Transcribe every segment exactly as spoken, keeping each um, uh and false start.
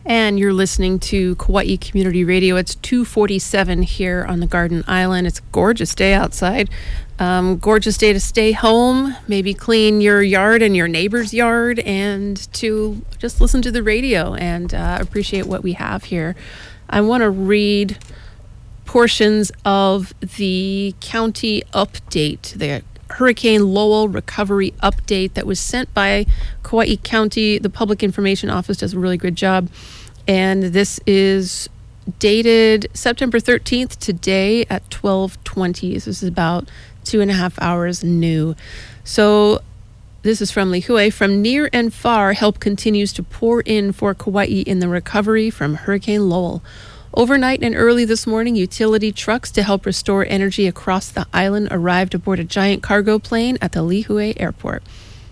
And you're listening to Kauai Community Radio. It's two forty-seven here on the Garden Island. It's a gorgeous day outside. Um, gorgeous day to stay home, maybe clean your yard and your neighbor's yard, and to just listen to the radio and uh, appreciate what we have here. I want to read portions of the county update, the Hurricane Lowell recovery update that was sent by Kauai County. The Public Information Office does a really good job. And this is dated September thirteenth, today at twelve twenty. This is about two and a half hours new. So this is from Lihue. From near and far, help continues to pour in for Kauai in the recovery from Hurricane Lowell. Overnight and early this morning, utility trucks to help restore energy across the island arrived aboard a giant cargo plane at the Lihue Airport.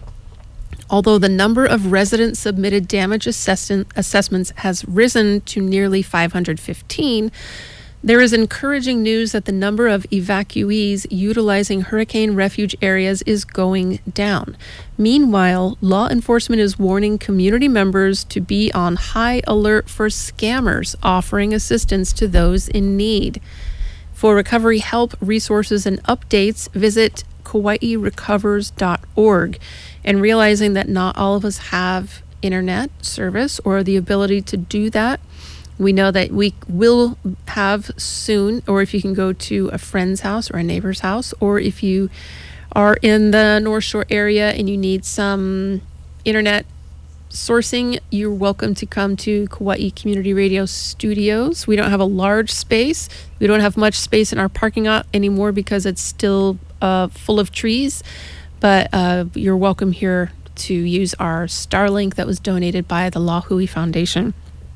Although the number of resident submitted damage assess- assessments has risen to nearly five hundred fifteen, there is encouraging news that the number of evacuees utilizing hurricane refuge areas is going down. Meanwhile, law enforcement is warning community members to be on high alert for scammers offering assistance to those in need. For recovery help, resources, and updates, visit kauai recovers dot org. And realizing that not all of us have internet service or the ability to do that, we know that we will have soon, or if you can go to a friend's house or a neighbor's house, or if you are in the North Shore area and you need some internet sourcing, you're welcome to come to Kauai Community Radio Studios. We don't have a large space. We don't have much space in our parking lot anymore because it's still uh, full of trees, but uh, you're welcome here to use our Starlink that was donated by the Lahui Foundation.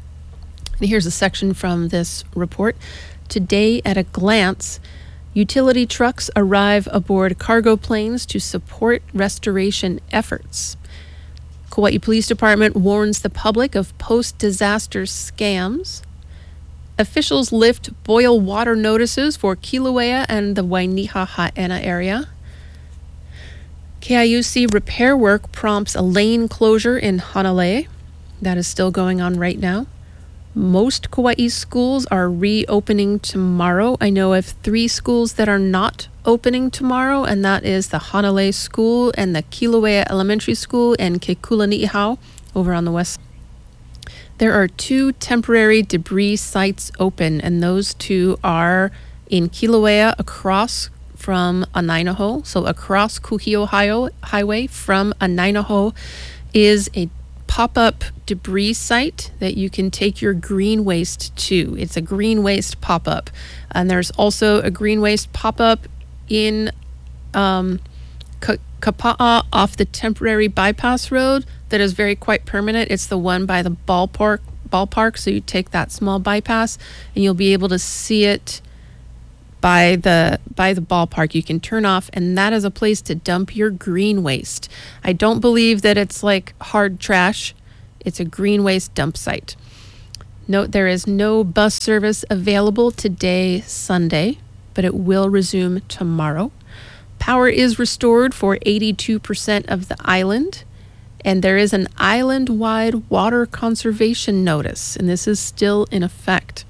And here's a section from this report. Today, at a glance, utility trucks arrive aboard cargo planes to support restoration efforts. Kauai Police Department warns the public of post-disaster scams. Officials lift boil water notices for Kilauea and the Wainiha Ha'ena area. K I U C repair work prompts a lane closure in Hanalei. That is still going on right now. Most Kauai schools are reopening tomorrow. I know of three schools that are not opening tomorrow, and that is the Hanalei School and the Kilauea Elementary School and Kekulani'ihau over on the west. There are two temporary debris sites open, and those two are in Kilauea across from Anainaho. So across Kuhio Highway from Anainaho is a pop-up debris site that you can take your green waste to. It's a green waste pop-up. And there's also a green waste pop-up in um, Ka- Kapa'a off the temporary bypass road that is very quite permanent. It's the one by the ballpark, ballpark. So you take that small bypass and you'll be able to see it by the by the ballpark. You can turn off, and that is a place to dump your green waste. I don't believe that it's like hard trash. It's a green waste dump site. Note there is no bus service available today, Sunday, but it will resume tomorrow. Power is restored for eighty-two percent of the island, and there is an island-wide water conservation notice, and this is still in effect.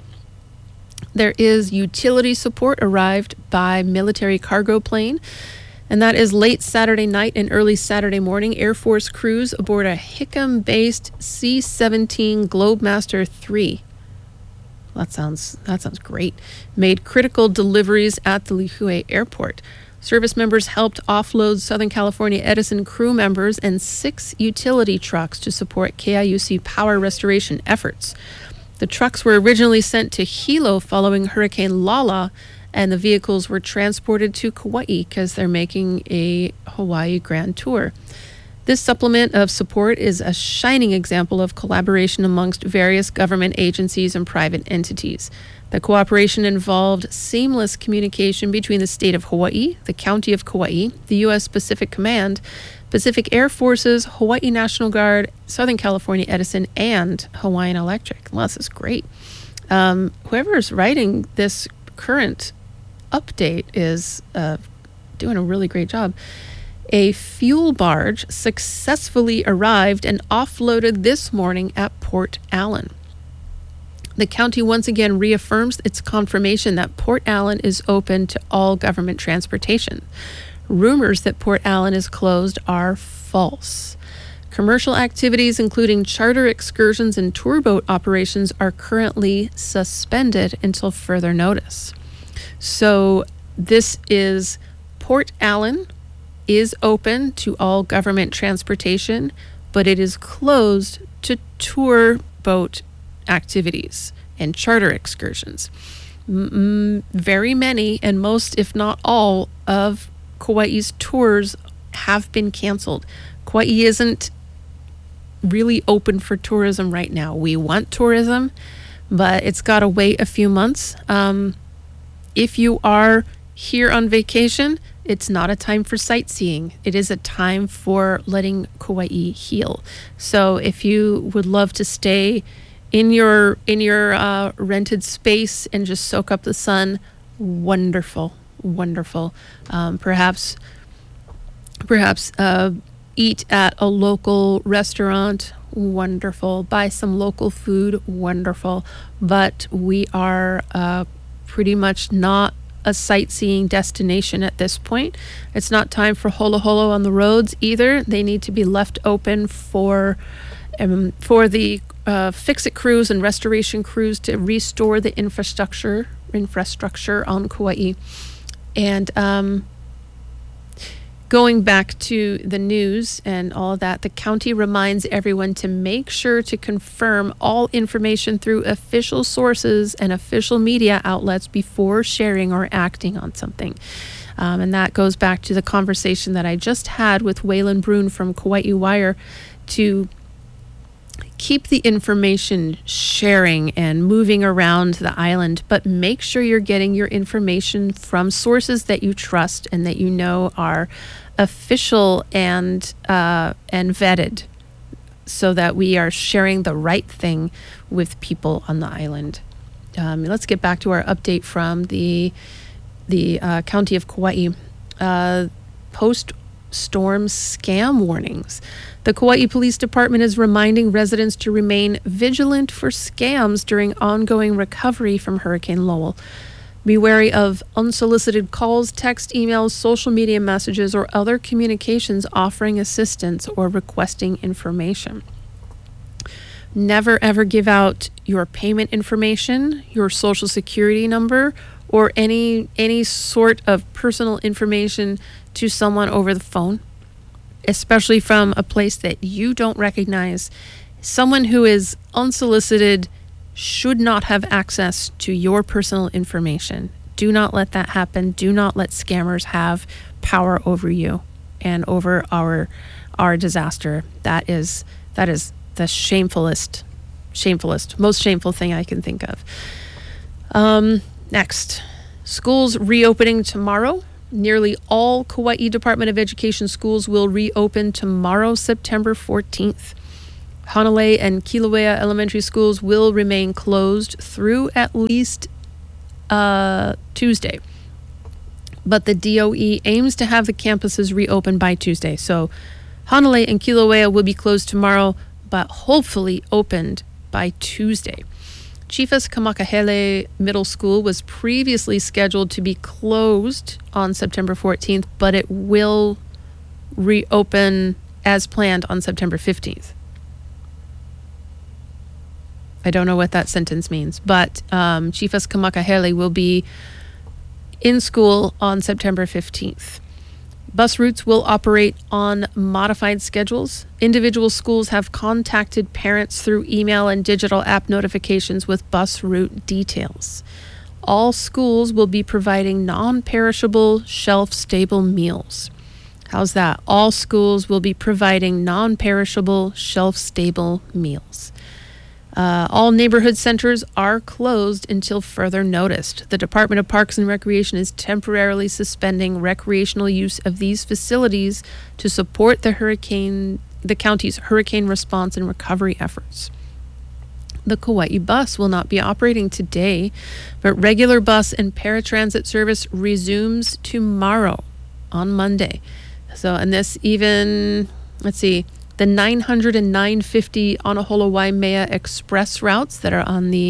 There is utility support arrived by military cargo plane, and that is late Saturday night and early Saturday morning. Air Force crews aboard a Hickam-based C seventeen Globemaster three. That sounds that sounds great. Made critical deliveries at the Lihue Airport. Service members helped offload Southern California Edison crew members and six utility trucks to support K I U C power restoration efforts. The trucks were originally sent to Hilo following Hurricane Lala, and the vehicles were transported to Kauai because they're making a Hawaii Grand Tour. This supplement of support is a shining example of collaboration amongst various government agencies and private entities. The cooperation involved seamless communication between the state of Hawaii, the county of Kauai, the U S Pacific Command, Pacific Air Forces, Hawaii National Guard, Southern California Edison, and Hawaiian Electric. Well, this is great. Um, whoever is writing this current update is uh, doing a really great job. A fuel barge successfully arrived and offloaded this morning at Port Allen. The county once again reaffirms its confirmation that Port Allen is open to all government transportation. Rumors that Port Allen is closed are false. Commercial activities, including charter excursions and tour boat operations, are currently suspended until further notice. So this is Port Allen is open to all government transportation, but it is closed to tour boat activities and charter excursions. M- very many, and most, if not all, of Kauai's tours have been canceled. Kauai isn't really open for tourism right now. We want tourism, but it's got to wait a few months. Um, if you are here on vacation, it's not a time for sightseeing. It is a time for letting Kauai heal. So if you would love to stay in your in your uh, rented space and just soak up the sun, wonderful, wonderful. Um, perhaps, perhaps uh, eat at a local restaurant, wonderful. Buy some local food, wonderful. But we are uh, pretty much not a sightseeing destination at this point. It's not time for holo holo on the roads either. They need to be left open for um, for the uh, fix-it crews and restoration crews to restore the infrastructure infrastructure on Kauai. And um, going back to the news and all of that, the county reminds everyone to make sure to confirm all information through official sources and official media outlets before sharing or acting on something. Um, and that goes back to the conversation that I just had with Waylon Brune from Kauai Wire to keep the information sharing and moving around the island, but make sure you're getting your information from sources that you trust and that you know are official and uh, and vetted, so that we are sharing the right thing with people on the island. Um, let's get back to our update from the the uh, County of Kauai. Uh, post-storm scam warnings. The Kauai Police Department is reminding residents to remain vigilant for scams during ongoing recovery from Hurricane Lowell. Be wary of unsolicited calls, text, emails, social media messages, or other communications offering assistance or requesting information. Never ever give out your payment information, your social security number, or any any sort of personal information to someone over the phone, especially from a place that you don't recognize. Someone who is unsolicited should not have access to your personal information. Do not let that happen. Do not let scammers have power over you and over our our disaster. That is that is the shamefulest, shamefulest, most shameful thing I can think of. Um, next, schools reopening tomorrow. Nearly all Kauai Department of Education schools will reopen tomorrow, September fourteenth. Hanalei and Kilauea elementary schools will remain closed through at least uh, Tuesday. But the D O E aims to have the campuses reopen by Tuesday. So Hanalei and Kilauea will be closed tomorrow, but hopefully opened by Tuesday. Chiefas Kamakahele Middle School was previously scheduled to be closed on September fourteenth, but it will reopen as planned on September fifteenth. I don't know what that sentence means, but um, Chiefas Kamakahele will be in school on September fifteenth. Bus routes will operate on modified schedules. Individual schools have contacted parents through email and digital app notifications with bus route details. All schools will be providing non-perishable, shelf-stable meals. How's that? All schools will be providing non-perishable, shelf-stable meals. Uh, all neighborhood centers are closed until further notice. The Department of Parks and Recreation is temporarily suspending recreational use of these facilities to support the hurricane, the county's hurricane response and recovery efforts. The Kauai bus will not be operating today, but regular bus and paratransit service resumes tomorrow on Monday. So, and this even, let's see, the nine hundred and nine fifty Onaholo Waimea Express routes that are on the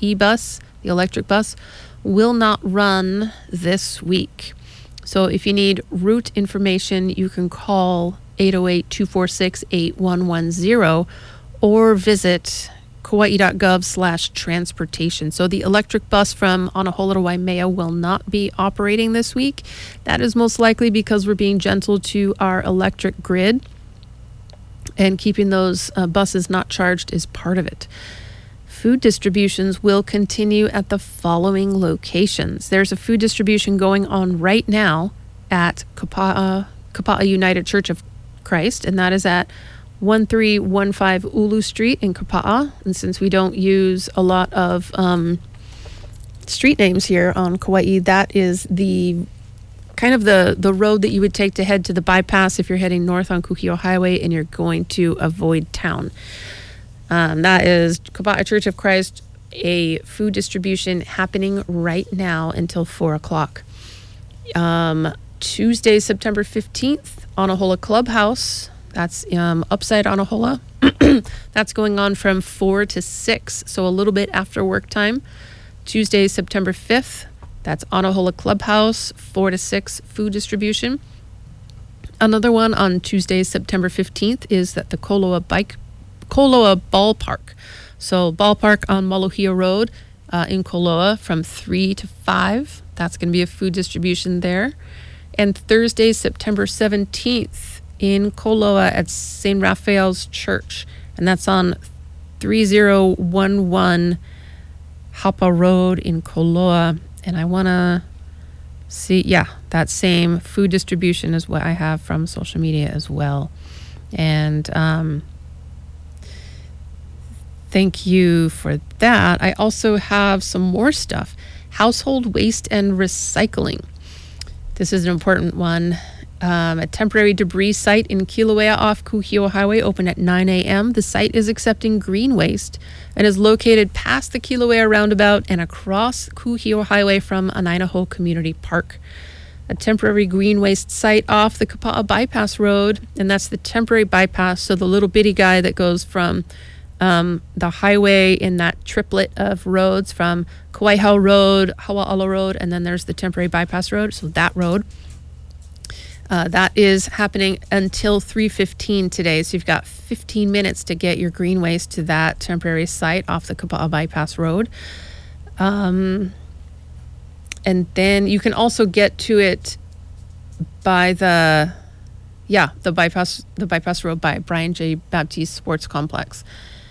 e-bus, the electric bus, will not run this week. So if you need route information, you can call eight oh eight, two four six, eight one one zero or visit kauai.gov slash transportation. So the electric bus from Anahola to Waimea will not be operating this week. That is most likely because we're being gentle to our electric grid, and keeping those uh, buses not charged is part of it. Food distributions will continue at the following locations. There's a food distribution going on right now at Kapa'a, Kapa'a United Church of Christ, and that is at one three one five Ulu Street in Kapa'a. And since we don't use a lot of um, street names here on Kauai, that is the kind of the, the road that you would take to head to the bypass if you're heading north on Kuhio Highway and you're going to avoid town. Um, that is Kapa'a Church of Christ, a food distribution happening right now until four o'clock. Um, Tuesday, September fifteenth, Anahola Clubhouse. That's um, Upside Anahola. That's going on from four to six, so a little bit after work time. Tuesday, September fifth, that's Anahola Clubhouse, four to six food distribution. Another one on Tuesday, September fifteenth is at the Koloa Bike, Koloa Ballpark. So Ballpark on Molohia Road uh, in Koloa from three to five. That's going to be a food distribution there. And Thursday, September seventeenth, in Koloa at Saint Raphael's Church, and that's on three oh one one Hapa Road in Koloa. And I want to see, yeah, that same food distribution is what I have from social media as well. And um, thank you for that. I also have some more stuff. Household waste and recycling. This is an important one. Um, a temporary debris site in Kilauea off Kuhio Highway opened at nine a.m. The site is accepting green waste and is located past the Kilauea roundabout and across Kuhio Highway from Anainaho Community Park. A temporary green waste site off the Kapa'a Bypass Road, and that's the temporary bypass, so the little bitty guy that goes from um, the highway in that triplet of roads from Kauaihau Road, Hawa'ala Road, and then there's the temporary bypass road, so that road. Uh, that is happening until three fifteen today. So you've got fifteen minutes to get your green waste to that temporary site off the Kapa'a Bypass Road. Um, and then you can also get to it by the, yeah, the bypass, the bypass road by Brian J. Baptiste Sports Complex.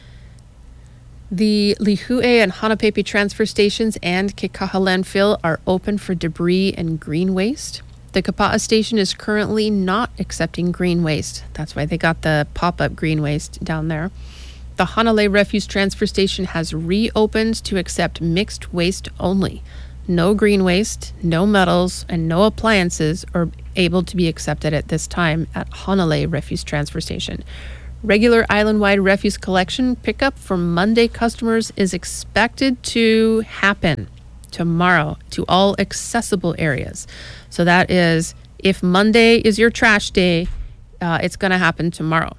The Lihue and Hanapepe transfer stations and Kekaha landfill are open for debris and green waste. The Kapa'a station is currently not accepting green waste. That's why they got the pop-up green waste down there. The Hanalei Refuse Transfer Station has reopened to accept mixed waste only. No green waste, no metals, and no appliances are able to be accepted at this time at Hanalei Refuse Transfer Station. Regular island-wide refuse collection pickup for Monday customers is expected to happen tomorrow to all accessible areas. So that is, if Monday is your trash day, uh, it's going to happen tomorrow.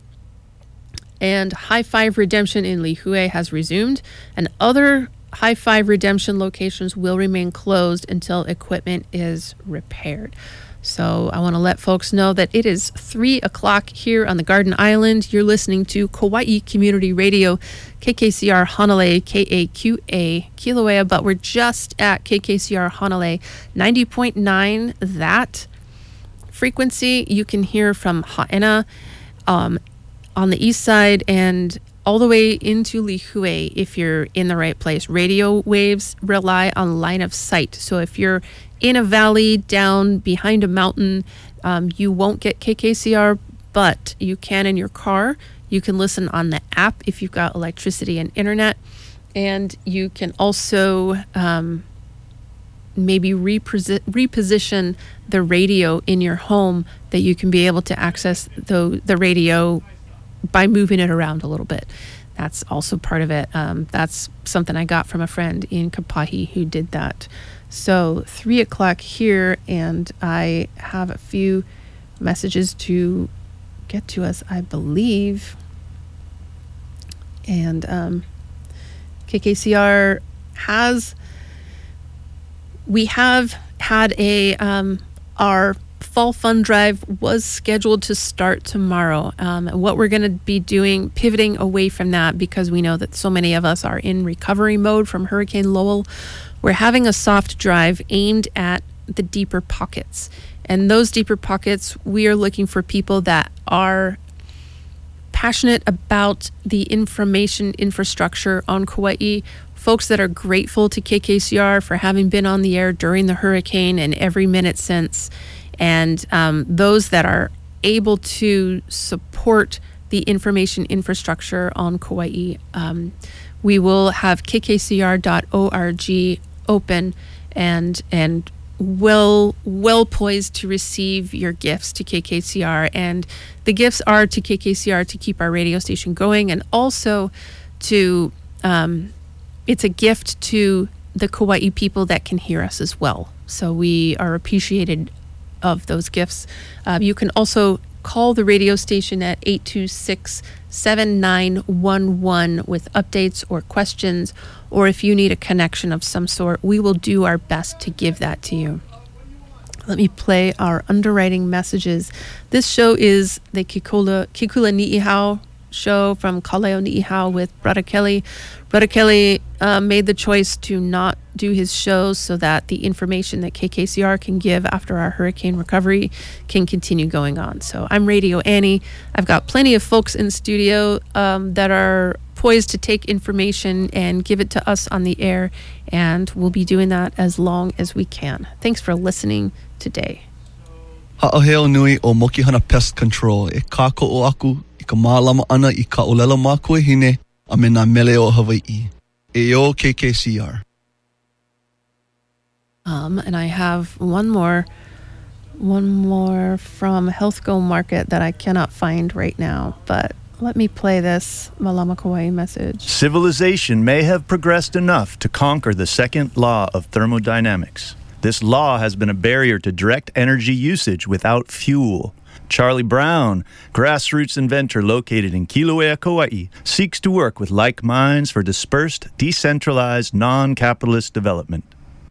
And High Five Redemption in Lihue has resumed, and other High Five Redemption locations will remain closed until equipment is repaired. So I want to let folks know that it is three o'clock here on the Garden Island. You're listening to Kauai Community Radio, K K C R Hanalei, K A Q A Kilauea, but we're just at K K C R Hanalei ninety point nine. That frequency you can hear from Ha'ena um, on the east side and all the way into Lihue if you're in the right place. Radio waves rely on line of sight. So if you're in a valley down behind a mountain, um, you won't get K K C R, but you can in your car. You can listen on the app if you've got electricity and internet. And you can also um, maybe reposi- reposition the radio in your home that you can be able to access the, the radio by moving it around a little bit. That's also part of it. Um, that's something I got from a friend in Kapahi who did that. So three o'clock here, and I have a few messages to get to us, I believe. And um, K K C R has we have had a um, our fall fund drive was scheduled to start tomorrow. Um, and what we're going to be doing, pivoting away from that because we know that so many of us are in recovery mode from Hurricane Lowell. We're having a soft drive aimed at the deeper pockets. And those deeper pockets, we are looking for people that are passionate about the information infrastructure on Kauai, folks that are grateful to K K C R for having been on the air during the hurricane and every minute since, and um, those that are able to support the information infrastructure on Kauai. Um, we will have K K C R dot org open and and well well poised to receive your gifts to K K C R, and the gifts are to K K C R to keep our radio station going, and also to um, it's a gift to the Kauai people that can hear us as well. So we are appreciated of those gifts. Uh, you can also call the radio station at eight two six, seven nine one one with updates or questions, or if you need a connection of some sort, we will do our best to give that to you. Let me play our underwriting messages. This show is the Kikula, Kikula Ni'ihau show from Kaleo Ni'ihau with Brother Kelly. Brother Kelly uh, made the choice to not do his shows so that the information that K K C R can give after our hurricane recovery can continue going on. So I'm Radio Annie. I've got plenty of folks in the studio um, that are poised to take information and give it to us on the air, and we'll be doing that as long as we can. Thanks for listening today. Ha'aheo nui o Mokihana Pest Control e kāko'o aku i ka mālama ana i ka olela mākua hine a me nā mele o Hawaii. E o K K C R. Um, and I have one more, one more from Health Go Market that I cannot find right now, but let me play this Malama Kauai message. Civilization may have progressed enough to conquer the second law of thermodynamics. This law has been a barrier to direct energy usage without fuel. Charlie Brown, grassroots inventor located in Kilauea, Kauai, seeks to work with like minds for dispersed, decentralized, non-capitalist development.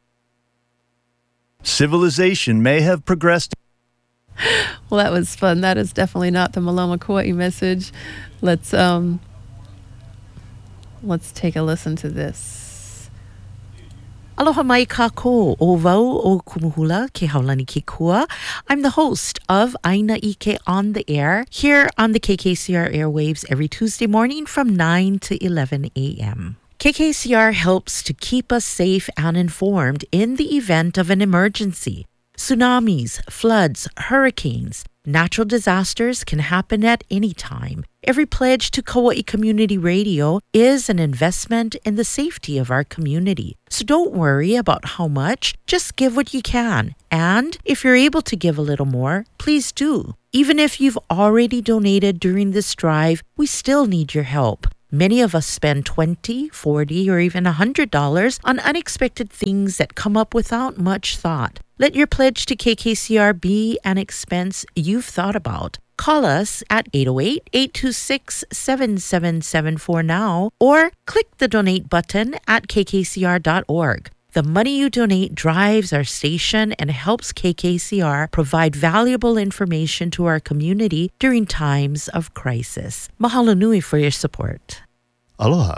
Civilization may have progressed. Well, that was fun. That is definitely not the Malama Kauai message. Let's um, let's take a listen to this. Aloha mai kākou, o wau o Kumuhula, ke haulani ke kua. I'm the host of Aina Ike on the Air, here on the K K C R airwaves every Tuesday morning from nine to eleven a.m. K K C R helps to keep us safe and informed in the event of an emergency. Tsunamis, floods, hurricanes, natural disasters can happen at any time. Every pledge to Kauai Community Radio is an investment in the safety of our community. So don't worry about how much, just give what you can. And if you're able to give a little more, please do. Even if you've already donated during this drive, we still need your help. Many of us spend twenty dollars, forty dollars, or even one hundred dollars on unexpected things that come up without much thought. Let your pledge to K K C R be an expense you've thought about. Call us at eight oh eight, eight two six, seven seven seven four now, or click the donate button at K K C R dot org. The money you donate drives our station and helps K K C R provide valuable information to our community during times of crisis. Mahalo nui for your support. Aloha.